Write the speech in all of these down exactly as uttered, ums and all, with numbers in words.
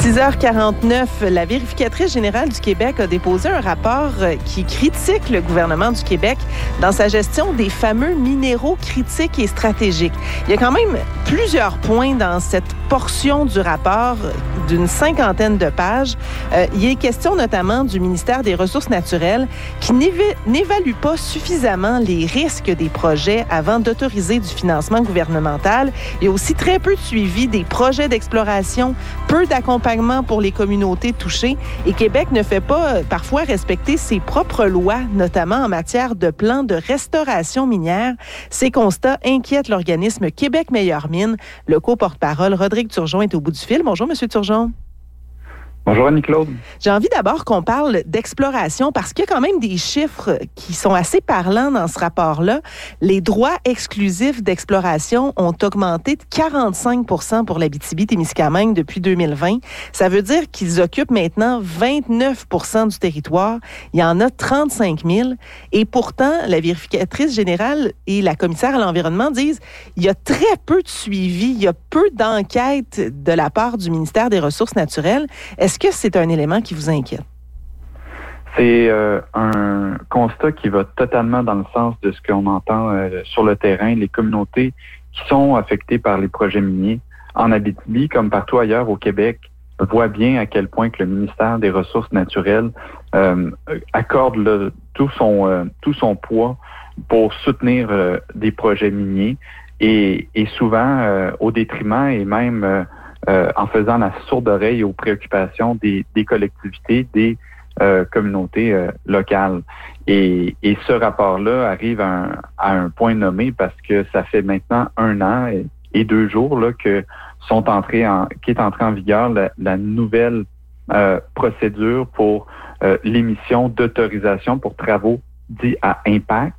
six heures quarante-neuf, la vérificatrice générale du Québec a déposé un rapport qui critique le gouvernement du Québec dans sa gestion des fameux minéraux critiques et stratégiques. Il y a quand même plusieurs points dans cette portion du rapport d'une cinquantaine de pages. Euh, il est question notamment du ministère des Ressources naturelles qui n'évalue pas suffisamment les risques des projets avant d'autoriser du financement gouvernemental. Il y a aussi très peu de suivi des projets d'exploration, peu d'accompagnement pour les communautés touchées et Québec ne fait pas euh, parfois respecter ses propres lois, notamment en matière de plans de restauration minière. Ces constats inquiètent l'organisme Québec Meilleure Mine. Le co-porte-parole Rodrigue Turgeon est au bout du fil. Bonjour, Monsieur Turgeon. Bonjour Annie-Claude. J'ai envie d'abord qu'on parle d'exploration parce qu'il y a quand même des chiffres qui sont assez parlants dans ce rapport-là. Les droits exclusifs d'exploration ont augmenté de quarante-cinq pour cent pour l'Abitibi-Témiscamingue depuis deux mille vingt. Ça veut dire qu'ils occupent maintenant vingt-neuf pour cent du territoire. Il y en a trente-cinq mille. Et pourtant, la vérificatrice générale et la commissaire à l'environnement disent qu'il y a très peu de suivi, il y a peu d'enquêtes de la part du ministère des Ressources naturelles. Est-ce Est-ce que c'est un élément qui vous inquiète? C'est euh, un constat qui va totalement dans le sens de ce qu'on entend euh, sur le terrain. Les communautés qui sont affectées par les projets miniers en Abitibi, comme partout ailleurs au Québec, voient bien à quel point que le ministère des Ressources naturelles euh, accorde le, tout son euh, tout son poids pour soutenir euh, des projets miniers et, et souvent euh, au détriment et même euh, Euh, en faisant la sourde oreille aux préoccupations des, des collectivités, des euh, communautés euh, locales. Et, et ce rapport-là arrive à un, à un point nommé parce que ça fait maintenant un an et, et deux jours là, que sont entrés en, qu'est entrée en vigueur la, la nouvelle euh, procédure pour euh, l'émission d'autorisation pour travaux dits à impact.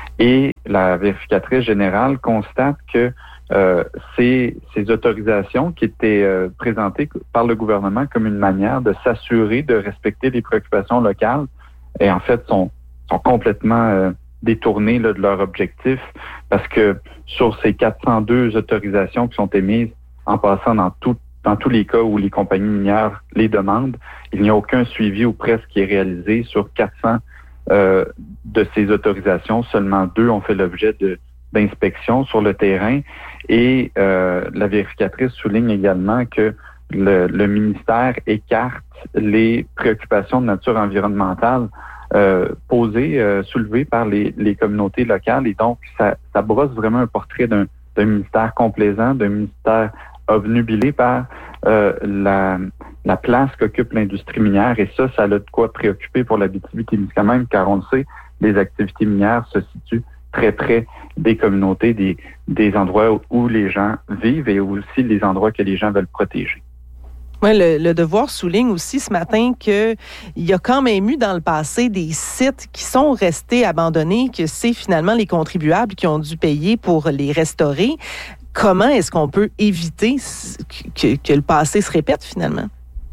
Et la vérificatrice générale constate que Euh, ces, ces autorisations qui étaient euh, présentées par le gouvernement comme une manière de s'assurer de respecter les préoccupations locales et en fait sont, sont complètement euh, détournées là, de leur objectif parce que sur ces quatre cent deux autorisations qui sont émises en passant dans, tout, dans tous les cas où les compagnies minières les demandent, il n'y a aucun suivi ou presque qui est réalisé sur quatre cents euh, de ces autorisations. Seulement deux ont fait l'objet de d'inspection sur le terrain et euh, la vérificatrice souligne également que le, le ministère écarte les préoccupations de nature environnementale euh, posées, euh, soulevées par les, les communautés locales et donc ça, ça brosse vraiment un portrait d'un, d'un ministère complaisant, d'un ministère obnubilé par euh, la, la place qu'occupe l'industrie minière et ça, ça a de quoi préoccuper pour l'Abitibi-Témiscamingue car on le sait, les activités minières se situent très près des communautés, des, des endroits où les gens vivent et aussi les endroits que les gens veulent protéger. Oui, le, le Devoir souligne aussi ce matin qu'il y a quand même eu dans le passé des sites qui sont restés abandonnés, que c'est finalement les contribuables qui ont dû payer pour les restaurer. Comment est-ce qu'on peut éviter que, que le passé se répète finalement?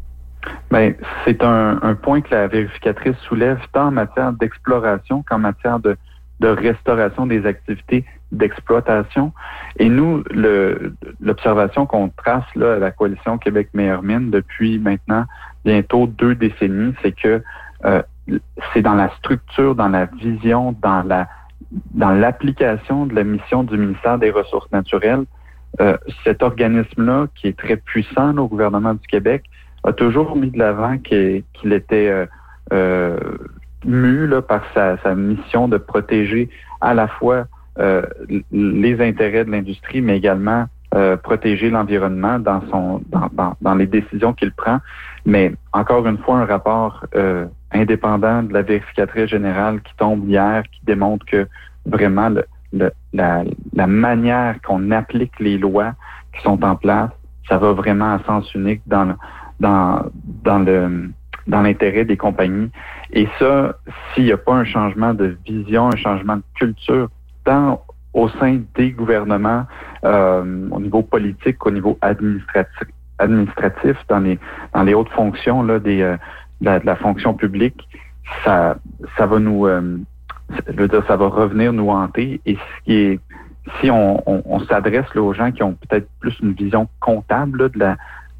Bien, c'est un, un point que la vérificatrice soulève tant en matière d'exploration qu'en matière de de restauration des activités d'exploitation. Et nous, le, l'observation qu'on trace là, à la coalition Québec Meilleure Mine depuis maintenant bientôt deux décennies, c'est que euh, c'est dans la structure, dans la vision, dans la dans l'application de la mission du ministère des Ressources naturelles. Euh, cet organisme-là, qui est très puissant là, au gouvernement du Québec, a toujours mis de l'avant qu'il, qu'il était euh, euh, mu là, par sa, sa mission de protéger à la fois euh, les intérêts de l'industrie, mais également euh, protéger l'environnement dans son dans, dans, dans les décisions qu'il prend. Mais encore une fois, un rapport euh, indépendant de la vérificatrice générale qui tombe hier, qui démontre que vraiment le, le, la, la manière qu'on applique les lois qui sont en place, ça va vraiment à sens unique dans le, dans dans le dans l'intérêt des compagnies. Et ça, s'il n'y a pas un changement de vision, un changement de culture, tant au sein des gouvernements, euh, au niveau politique, au niveau administratif, administratif dans les dans les hautes fonctions là, des, euh, de, la, de la fonction publique, ça ça va nous, euh, je veux dire, ça va revenir nous hanter. Et ce qui est, si on, on, on s'adresse là, aux gens qui ont peut-être plus une vision comptable là, de la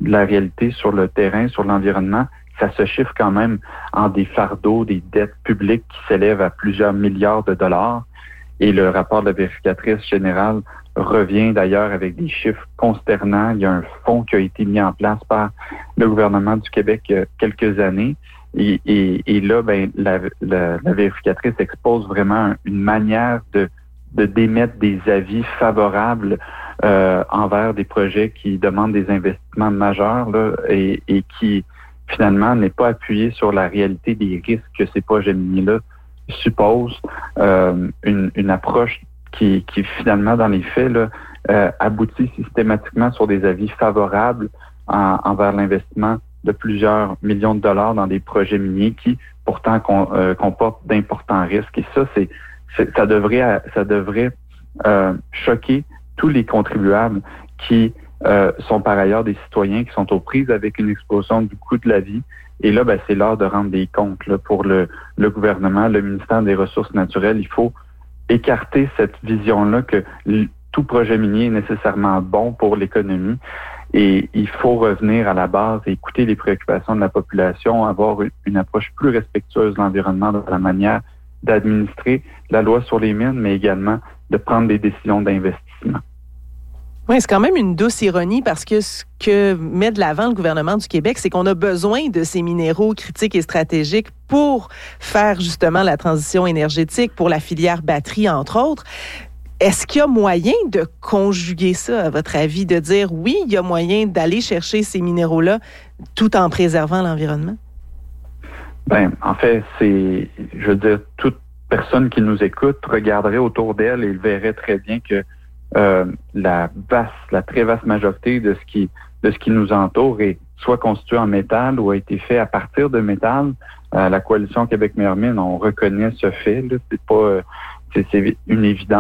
la réalité sur le terrain, sur l'environnement, ça se chiffre quand même en des fardeaux, des dettes publiques qui s'élèvent à plusieurs milliards de dollars. Et le rapport de la vérificatrice générale revient d'ailleurs avec des chiffres consternants. Il y a un fonds qui a été mis en place par le gouvernement du Québec il y a quelques années. Et, et, et là, ben, la, la, la vérificatrice expose vraiment une manière de, de d'émettre des avis favorables euh, envers des projets qui demandent des investissements majeurs là, et, et qui finalement n'est pas appuyé sur la réalité des risques que ces projets miniers-là supposent. Euh, une, une approche qui, qui finalement, dans les faits, là, euh, aboutit systématiquement sur des avis favorables en, envers l'investissement de plusieurs millions de dollars dans des projets miniers qui, pourtant, com, euh, comportent d'importants risques. Et ça, c'est, c'est ça devrait, ça devrait euh, choquer tous les contribuables qui euh, sont par ailleurs des citoyens qui sont aux prises avec une explosion du coût de la vie. Et là, ben, c'est l'heure de rendre des comptes là, pour le, le gouvernement, le ministère des Ressources naturelles. Il faut écarter cette vision-là que l- tout projet minier est nécessairement bon pour l'économie. Et il faut revenir à la base et écouter les préoccupations de la population, avoir une, une approche plus respectueuse de l'environnement dans la manière d'administrer la loi sur les mines, mais également de prendre des décisions d'investissement. Oui, c'est quand même une douce ironie parce que ce que met de l'avant le gouvernement du Québec, c'est qu'on a besoin de ces minéraux critiques et stratégiques pour faire justement la transition énergétique, pour la filière batterie, entre autres. Est-ce qu'il y a moyen de conjuguer ça, à votre avis, de dire oui, il y a moyen d'aller chercher ces minéraux-là tout en préservant l'environnement? Ben, en fait, c'est, je veux dire, toute personne qui nous écoute regarderait autour d'elle et verrait très bien que euh, la vaste, la très vaste majorité de ce qui, de ce qui nous entoure est soit constitué en métal ou a été fait à partir de métal. Euh, la coalition Québec Meilleures Mines, on reconnaît ce fait, là. C'est pas, c'est, c'est une évidence.